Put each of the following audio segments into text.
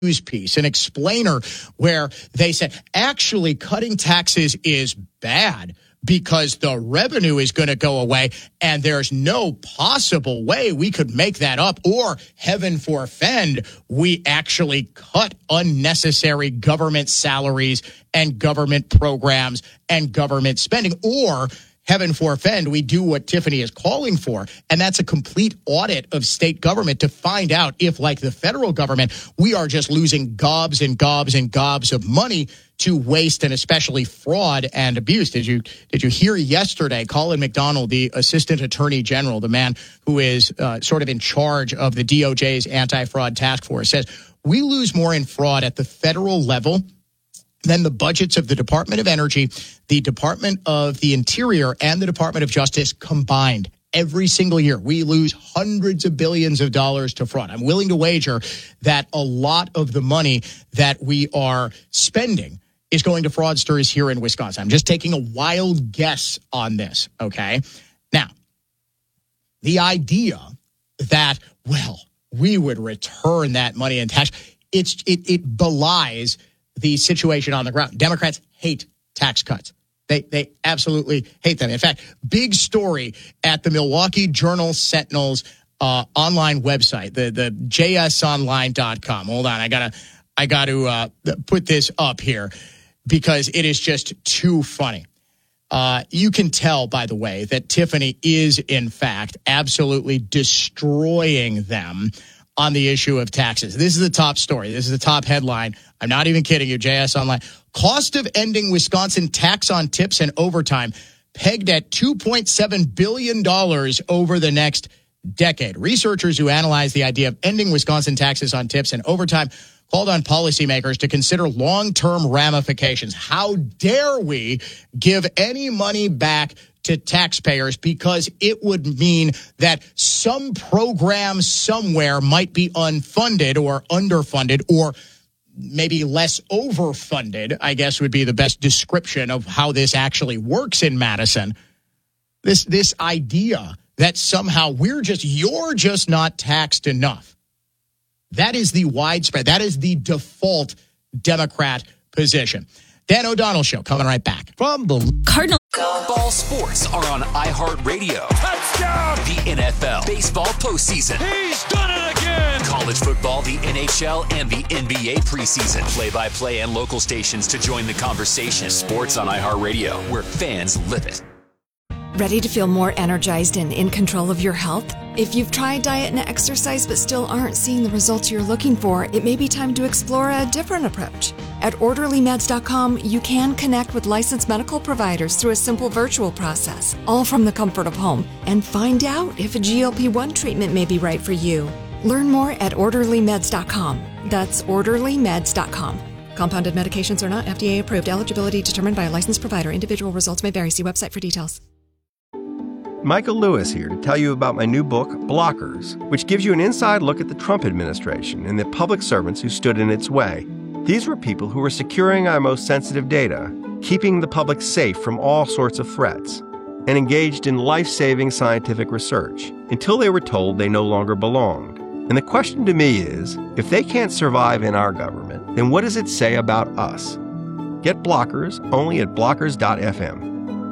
news piece, an explainer, where they said, actually, cutting taxes is bad because the revenue is going to go away, and there's no possible way we could make that up, or, heaven forfend, we actually cut unnecessary government salaries and government programs and government spending, or, heaven forfend, we do what Tiffany is calling for, and that's a complete audit of state government to find out if, like the federal government, we are just losing gobs and gobs and gobs of money to waste and especially fraud and abuse. Did you hear yesterday Colin McDonald, the Assistant Attorney General, the man who is sort of in charge of the DOJ's anti-fraud task force, says we lose more in fraud at the federal level than the budgets of the Department of Energy, the Department of the Interior, and the Department of Justice combined. Every single year, we lose hundreds of billions of dollars to fraud. I'm willing to wager that a lot of the money that we are spending is going to fraudsters here in Wisconsin. I'm just taking a wild guess on this, okay? Now, the idea that, well, we would return that money in tax, it belies the situation on the ground. Democrats hate tax cuts. They absolutely hate them. In fact, big story at the Milwaukee Journal Sentinel's online website, the jsonline.com. Hold on, I got to put this up here because it is just too funny. You can tell, by the way, that Tiffany is, in fact, absolutely destroying them on the issue of taxes. This is the top story. This is the top headline. I'm not even kidding you, JS Online. Cost of ending Wisconsin tax on tips and overtime pegged at $2.7 billion over the next decade. Researchers who analyzed the idea of ending Wisconsin taxes on tips and overtime called on policymakers to consider long-term ramifications. How dare we give any money back to taxpayers because it would mean that some program somewhere might be unfunded or underfunded or maybe less overfunded, I guess would be the best description of how this actually works in Madison. This idea that somehow you're just not taxed enough. That is the widespread, that is the default Democrat position. Dan O'Donnell Show, coming right back. From the Cardinal. Ball sports are on iHeartRadio. Touchdown! The NFL, baseball postseason. He's done it again! College football, the NHL, and the NBA preseason. Play-by-play and local stations to join the conversation. Sports on iHeartRadio, where fans live it. Ready to feel more energized and in control of your health? If you've tried diet and exercise but still aren't seeing the results you're looking for, it may be time to explore a different approach. At OrderlyMeds.com, you can connect with licensed medical providers through a simple virtual process, all from the comfort of home, and find out if a GLP-1 treatment may be right for you. Learn more at OrderlyMeds.com. That's OrderlyMeds.com. Compounded medications are not FDA approved. Eligibility determined by a licensed provider. Individual results may vary. See website for details. Michael Lewis here to tell you about my new book, Blockers, which gives you an inside look at the Trump administration and the public servants who stood in its way. These were people who were securing our most sensitive data, keeping the public safe from all sorts of threats, and engaged in life-saving scientific research until they were told they no longer belonged. And the question to me is, if they can't survive in our government, then what does it say about us? Get Blockers only at blockers.fm.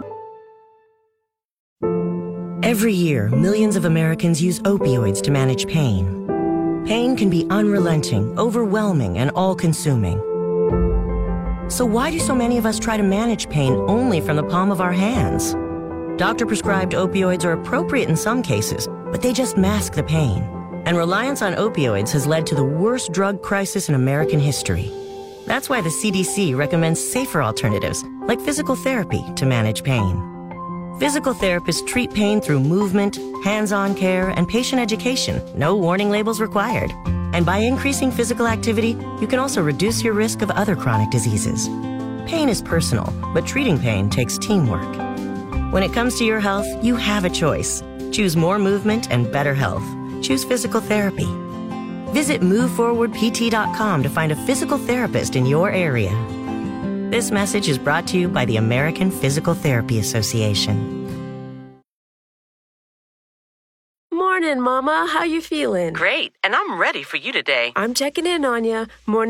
Every year, millions of Americans use opioids to manage pain. Pain can be unrelenting, overwhelming, and all-consuming. So why do so many of us try to manage pain only from the palm of our hands? Doctor-prescribed opioids are appropriate in some cases, but they just mask the pain. And reliance on opioids has led to the worst drug crisis in American history. That's why the CDC recommends safer alternatives, like physical therapy, to manage pain. Physical therapists treat pain through movement, hands-on care, and patient education. No warning labels required. And by increasing physical activity, you can also reduce your risk of other chronic diseases. Pain is personal, but treating pain takes teamwork. When it comes to your health, you have a choice. Choose more movement and better health. Choose physical therapy. Visit MoveForwardPT.com to find a physical therapist in your area. This message is brought to you by the American Physical Therapy Association. Morning, Mama. How you feeling? Great, and I'm ready for you today. I'm checking in on you. Morning.